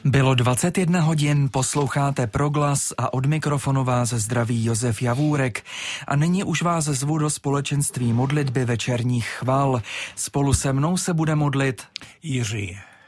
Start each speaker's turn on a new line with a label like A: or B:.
A: Bylo 21 hodin, posloucháte Proglas a od mikrofonu vás zdraví Josef Javůrek. A nyní už vás zvu do společenství modlitby večerních chval. Spolu se mnou se bude modlit
B: Jiří.